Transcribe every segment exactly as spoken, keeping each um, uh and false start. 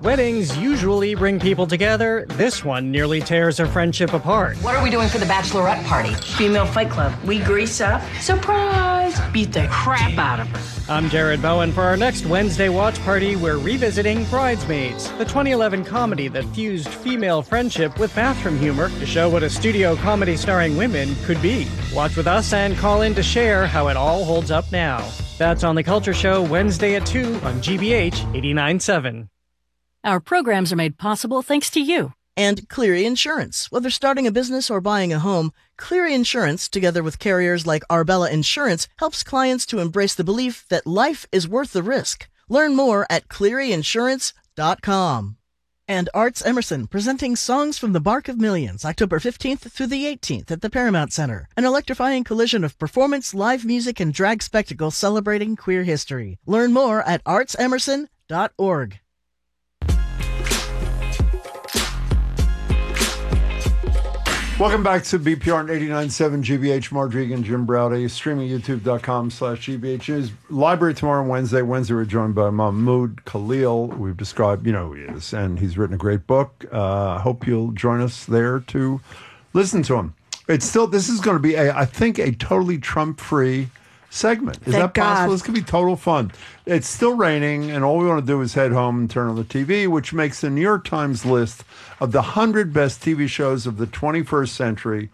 Weddings usually bring people together. This one nearly tears a friendship apart. What are we doing for the bachelorette party? Female Fight Club. We grease up. Surprise! Beat the crap out of her. I'm Jared Bowen. For our next Wednesday watch party, we're revisiting Bridesmaids, the twenty eleven comedy that fused female friendship with bathroom humor to show what a studio comedy starring women could be. Watch with us and call in to share how it all holds up now. That's On the Culture Show, Wednesday at two on G B H eighty-nine point seven. Our programs are made possible thanks to you. And Cleary Insurance. Whether starting a business or buying a home, Cleary Insurance, together with carriers like Arbella Insurance, helps clients to embrace the belief that life is worth the risk. Learn more at cleary insurance dot com. And Arts Emerson, presenting Songs from the Bark of Millions, October fifteenth through the eighteenth at the Paramount Center. An electrifying collision of performance, live music, and drag spectacle celebrating queer history. Learn more at arts emerson dot org. Welcome back to B P R eighty-nine point seven G B H. Mark Regan, Jim Browdy, streaming youtube.com slash GBH News. Library tomorrow and Wednesday. Wednesday we're joined by Mahmoud Khalil. We've described, you know who he is, and he's written a great book. I uh, hope you'll join us there to listen to him. It's still, this is going to be, a, I think, a totally Trump-free segment. Is Thank that possible? God. This could be total fun. It's still raining, and all we want to do is head home and turn on the T V, which makes the New York Times list of the one hundred best T V shows of the twenty-first century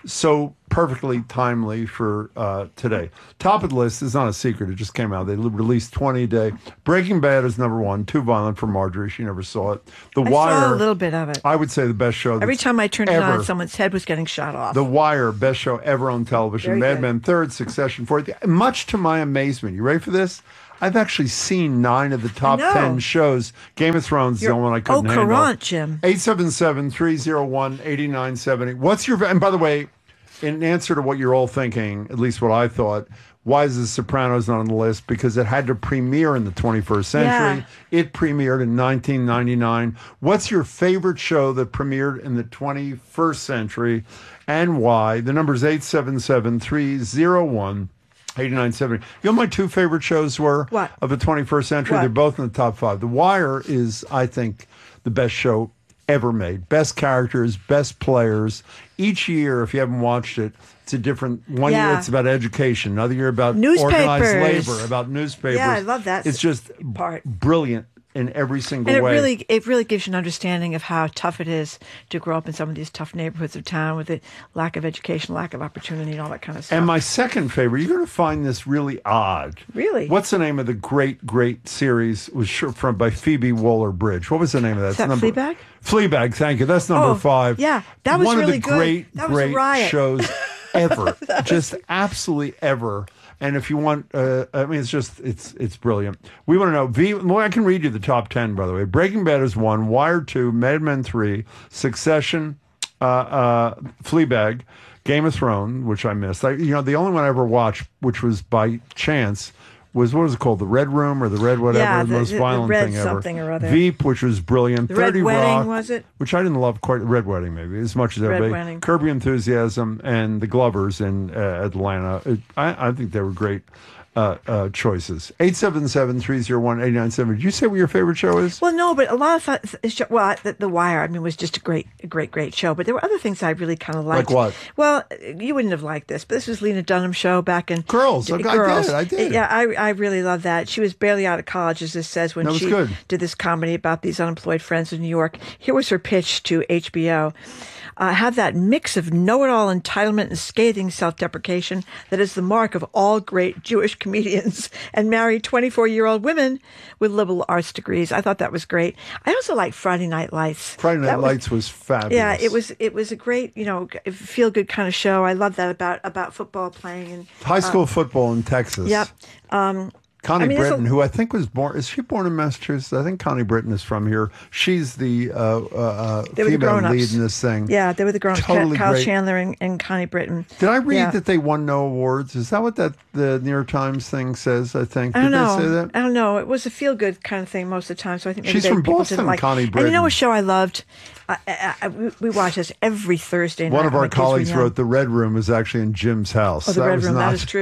so perfectly timely for uh, today. Top of the list is not a secret. It just came out. They released twenty a day. Breaking Bad is number one. Too violent for Marjorie. She never saw it. The I Wire. saw a little bit of it. I would say the best show. Every time I turned it ever. on, someone's head was getting shot off. The Wire, best show ever on television. Very Mad good. Men third, Succession fourth. Much to my amazement. You ready for this? I've actually seen nine of the top know. ten shows. Game of Thrones is the You're only one I couldn't au handle. courant, Jim. eight seven seven, three oh one, eight nine seven zero. What's your... And by the way, in answer to what you're all thinking, at least what I thought, why is The Sopranos not on the list? Because it had to premiere in the twenty-first century. Yeah. It premiered in nineteen ninety-nine. What's your favorite show that premiered in the twenty-first century and why? The number is eight seven seven, three oh one, eight nine seven zero. You know what my two favorite shows were What? of the twenty-first century? What? They're both in the top five. The Wire is, I think, the best show ever made. Best characters, best players. Each year, if you haven't watched it, it's a different... One year Yeah. it's about education. Another year about Newspapers. organized labor, about newspapers. Yeah, I love that It's just part. brilliant in every single And it way. really, it really gives you an understanding of how tough it is to grow up in some of these tough neighborhoods of town with the lack of education, lack of opportunity, and all that kind of stuff. And my second favorite, you're going to find this really odd. Really? What's the name of the great, great series? It was sure from by Phoebe Waller-Bridge. What was the name of that? Is that number, Fleabag? Fleabag, thank you. That's number Oh, five. yeah, that was One really of the good. great, That was a great riot. shows ever. Just absolutely ever. And if you want, uh, I mean, it's just, it's it's brilliant. We want to know, V, well, I can read you the top ten, by the way. Breaking Bad is one, Wire two, Mad Men three, Succession, uh, uh, Fleabag, Game of Thrones, which I missed. I, you know, the only one I ever watched, which was by chance, was, what was it called? The Red Room or the Red whatever, Yeah, the, the- most the- the violent Red thing ever. something or other. Veep, which was brilliant. The Red thirty Wedding, Rock, was it? which I didn't love quite. Red Wedding, maybe, as much as Red everybody. Wedding. Curb Your Enthusiasm and the Glovers in uh, Atlanta. It, I, I think they were great uh, uh, choices. eight seven seven, three oh one, eight nine seven. Did you say what your favorite show is? Well, no, but a lot of th- th- well, the, the Wire, I mean, was just a great, a great, great show. But there were other things I really kind of liked. Like what? Well, you wouldn't have liked this, but this was Lena Dunham's show back in Girls. I- I Girls. did, I did. Yeah, I, I really love that. She was barely out of college, as this says, when That was she good. did this comedy about these unemployed friends in New York. Here was her pitch to H B O. Uh, have that mix of know-it-all entitlement and scathing self-deprecation that is the mark of all great Jewish comedians, and marry twenty-four-year-old women with liberal arts degrees. I thought that was great. I also like Friday Night Lights. Friday Night That was- Lights was fabulous. Yeah, it was. It was a great, you know, feel-good kind of show. I love that about about football playing and High school football in Texas. Yep. Um, Connie I mean, there's a- Britton, who I think was born, is she born in Massachusetts? I think Connie Britton is from here. She's the uh, uh, They were the female grown-ups. lead in this thing. Yeah, they were the grown-ups. Totally Kyle great. Chandler and, and Connie Britton. Did I read Yeah. that they won no awards? Is that what that the New York Times thing says? I think. I don't Did know. they say that? I don't know. It was a feel-good kind of thing most of the time, so I think maybe She's they, from people Boston, didn't like. Connie And you know Britton. a show I loved? I, I, I, we we watched this every Thursday night. One of when our my kids were colleagues young. wrote the Red Room is actually in Jim's house. Oh, the That Red was Room. not- That is true.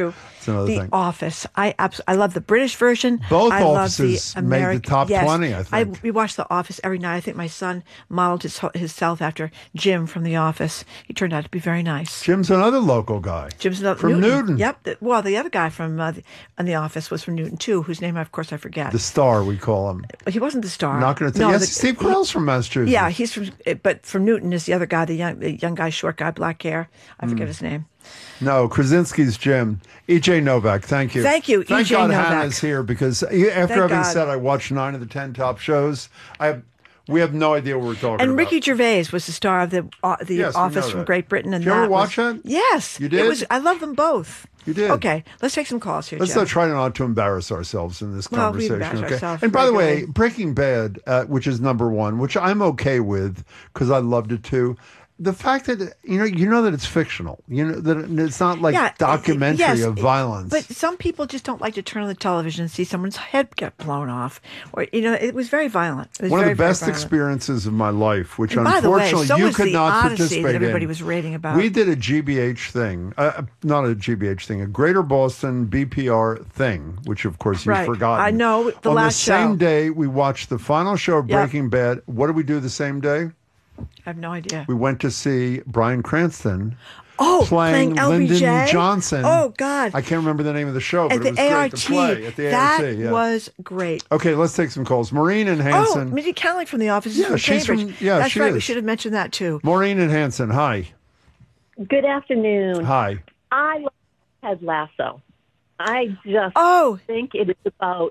That's another The thing. Office. I abs- I love the British version. Both I offices love the made the American. top yes, twenty, I think. we watch The Office every night. I think my son modeled his himself after Jim from The Office. He turned out to be very nice. Jim's another local guy. Jim's another, from Newton. Newton. Yep. The- well, the other guy from uh, the, in The Office was from Newton too, whose name, of course, I forget. The star, we call him. He wasn't the star. Not going to tell No, Yes, the- Steve Carell's from Massachusetts. Yeah, he's from, but from Newton is the other guy, the young, the young guy, short guy, black hair. I forget Mm. his name. No, Krasinski's Jim. E J Novak, thank you. Thank you, Thank E J God Novak. Hannah's here because he- after Thank having God. said I watched nine of the ten top shows, I have, we have no idea what we're talking And about. Ricky Gervais was the star of the uh, the Yes, we Office know from that. Great Britain. And Did you ever that watch was, that? Yes, You did? It was. I love them both. You did? Okay, let's take some calls here. Let's Jeff. not try not to embarrass ourselves in this Well, we conversation. embarrass okay? ourselves And by the way, regularly. Breaking Bad, uh, which is number one, which I'm okay with because I loved it too. The fact that you know, you know that it's fictional. You know that it's not like Yeah, documentary yes, of violence. But some people just don't like to turn on the television and see someone's head get blown off, or you know, it was very violent. It was One very, of the best very violent. experiences of my life, which And by the way, unfortunately so you was could the not Odyssey participate that everybody in. was raving about. We did a G B H thing, uh, not a G B H thing, a Greater Boston B P R thing, which of course you've Right. forgotten. I know, the On last the same show. day, we watched the final show of Yep. Breaking Bad. What did we do the same day? I have no idea. We went to see Bryan Cranston Oh, playing, playing L B J? Lyndon Johnson. Oh, God. I can't remember the name of the show, but At the it was A R great T, to play at the that A R T. Yeah. was great. Okay, let's take some calls. Maureen and Oh, Hanson. Mindy Kaling from The Office is Yeah, from she's Cambridge. from- yeah, That's she right. We is. should have mentioned that too. Maureen and Hanson, hi. Good afternoon. Hi. I love Ted Lasso. I just oh. think it is about,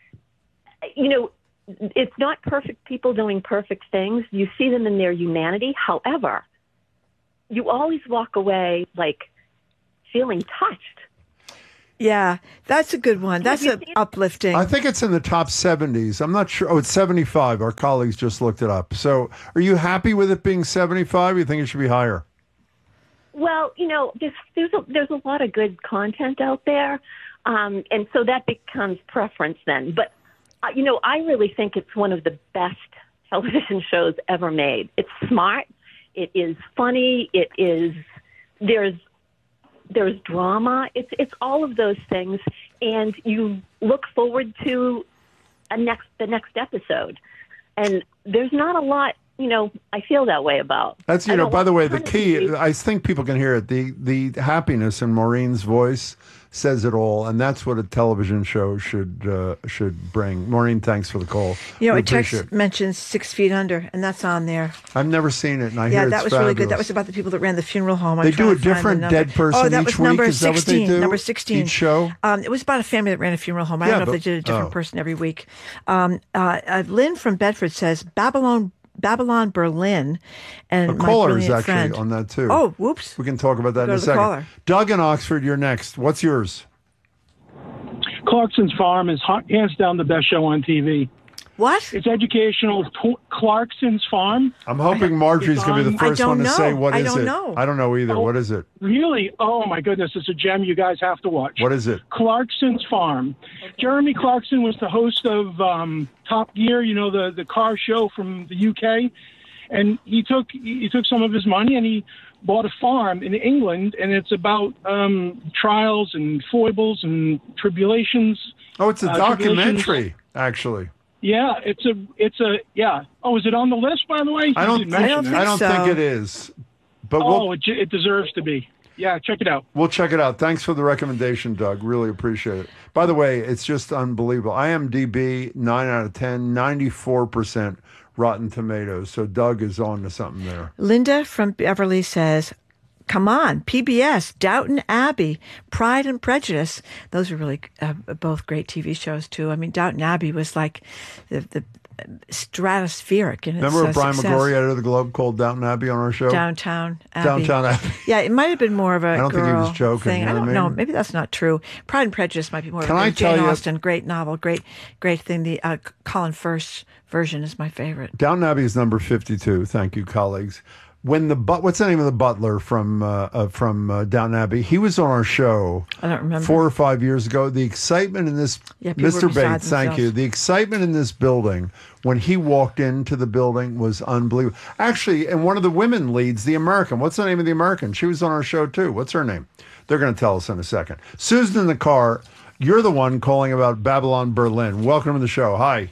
you know, it's not perfect people doing perfect things. You see them in their humanity. However, you always walk away like feeling touched. Yeah, that's a good one. That's a uplifting. I think it's in the top seventies. I'm not sure. Oh, it's seventy-five. Our colleagues just looked it up. So are you happy with it being seventy-five? You think it should be higher? Well, you know, there's there's a, there's a lot of good content out there, um, and so that becomes preference then. But uh, you know, I really think it's one of the best television shows ever made. It's smart. It is funny. It is there's there's drama. It's it's all of those things, and you look forward to a next the next episode. And there's not a lot. You know, I feel that way about. That's, you I know, don't by the want way, the ton of key, T V. I think people can hear it. The the happiness in Maureen's voice says it all. And that's what a television show should uh, should bring. Maureen, thanks for the call. You know, We a text appreciate it. mentions Six Feet Under, and that's on there. I've never seen it, and I yeah, hear that it's was really good. That fabulous. was about the people that ran the funeral home. I'm They trying do a to find the different number. dead person oh, that each was week? number Is that what they sixteen. do? Number sixteen. Each show? Um, it was about a family that ran a funeral home. I Yeah, don't know but- if they did a different oh. person every week. Um, uh, uh, Lynn from Bedford says Babylon, Babylon, Berlin, and A my caller is brilliant actually friend. on that too. Oh, whoops. We can talk about that Go in a to the second. caller. Doug in Oxford, you're next. What's yours? Clarkson's Farm is ha- hands down the best show on T V. What? It's educational. T- Clarkson's Farm. I'm hoping Marjorie's It's going to be on- the first I one don't to say know. what I is don't it. know. I don't know either. Oh. What is it? Really? Oh my goodness! It's a gem you guys have to watch. What is it? Clarkson's Farm. Jeremy Clarkson was the host of um, Top Gear. You know, the the car show from the U K, and he took he took some of his money and he bought a farm in England, and it's about um, trials and foibles and tribulations. Oh, it's a uh, documentary, tribulations. actually. Yeah, it's a it's a yeah. Oh, is it on the list, by the way? I You don't. didn't Think, mention that. I don't so. think it is. But Oh, we'll it, it deserves to be. Yeah, check it out. we'll check it out. Thanks for the recommendation, Doug. Really appreciate it. By the way, it's just unbelievable. I M D B nine out of ten, ninety-four percent Rotten Tomatoes. So Doug is on to something there. Linda from Beverly says, come on, P B S, Downton Abbey, Pride and Prejudice. Those are really uh, both great T V shows, too. I mean, Downton Abbey was like the, the stratospheric in its Remember uh, what Brian success. McGorry, editor of the Globe, called Downton Abbey on our show? Downtown Abbey. Downtown Abbey. Yeah, it might have been more of a I don't think girl he was joking, thing. you know I what don't I know. mean? Maybe that's not true. Pride and Prejudice might be more Can of a I Jane tell you- Austen, great novel, great, great thing. The uh, Colin Firth version is my favorite. Downton Abbey is number fifty-two. Thank you, colleagues. when the but what's the name of the butler from uh, uh, from uh, Downton Abbey? He was on our show. I don't remember. Four or five years ago. The excitement in this, Yeah, people Mister were beside Bates, thank you. themselves. The excitement in this building when he walked into the building was unbelievable. Actually, and one of the women leads, the American. What's the name of the American? She was on our show too. What's her name? They're going to tell us in a second. Susan in the car. You're the one calling about Babylon Berlin. Welcome to the show. Hi.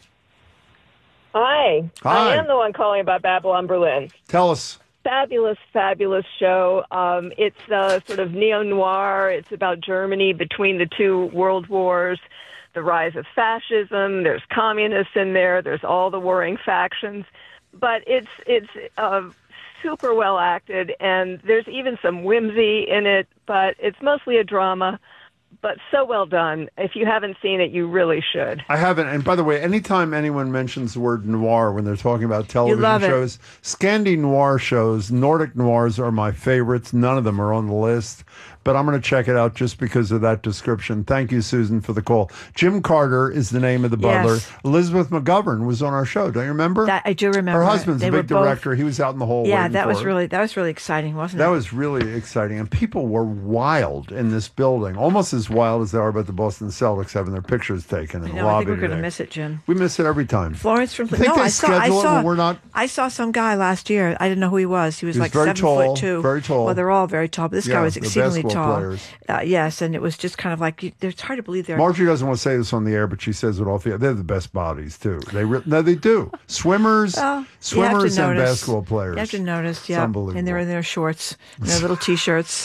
Hi. Hi. I am the one calling about Babylon Berlin. Tell us. Fabulous, fabulous show. Um, it's uh, sort of neo-noir. It's about Germany between the two world wars, the rise of fascism. There's communists in there. There's all the warring factions. But it's it's uh, super well acted, and there's even some whimsy in it, but it's mostly a drama. But so well done. If you haven't seen it, you really should. I haven't. And by the way, anytime anyone mentions the word noir when they're talking about television love it. shows, Scandi noir shows, Nordic noirs are my favorites. None of them are on the list. But I'm going to check it out just because of that description. Thank you, Susan, for the call. Jim Carter is the name of the butler. Yes. Elizabeth McGovern was on our show. Don't you remember? That I do remember. Her husband's They a were big both- director. He was out in the hall. Yeah, waiting that for was her. really that was really exciting, wasn't That it? was really exciting. And people were wild in this building, almost as wild as they are about the Boston Celtics having their pictures taken in I the know. I lobby think we're going to today. miss it, Jim. We miss it every time. Florence from You think no, they I saw. I schedule it saw. when we're not? I saw some guy last year. I didn't know who he was. He was He was like very seven tall, foot two. very tall. Well, they're all very tall, but this Yeah, guy was the exceedingly basketball tall. players. Uh, yes, and it was just kind of like you- it's hard to believe they're. Marjorie doesn't want to say this on the air, but she says it off the air. They're the best bodies too. They re- no, they do. Swimmers, Well, you have to swimmers, and notice. basketball players. You have to notice, It's yeah. unbelievable. And they're in their shorts, and their little t-shirts.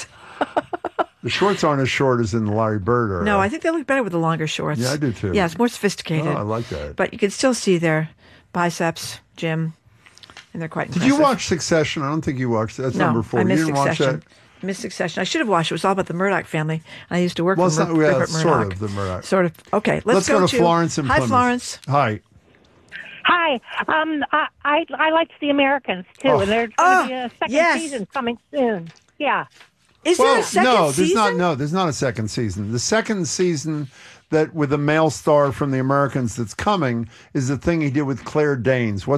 The shorts aren't as short as in the Larry Bird era. No, I think they look better with the longer shorts. Yeah, I do too. Yeah, it's more sophisticated. Oh, I like that. But you can still see their biceps, Jim, and they're quite Did impressive. you watch Succession? I don't think you watched. That's No, number four. I You missed didn't watch Succession. that. Missed Succession. I should have watched it. It was all about the Murdoch family. I used to work Well, for it's Mur- not, yeah, Rupert sort Murdoch. of the Murdoch. Sort of. Okay, let's, Let's go, to Florence and Hi, Plymouth. Florence. Hi. Hi. Um, I, I I liked The Americans too, Oh. and there's going to Oh, be a second yes. season coming soon. Yeah. Is well, there a second no, there's season? not. No, there's not a second season. The second season that with a male star from The Americans that's coming is the thing he did with Claire Danes. What's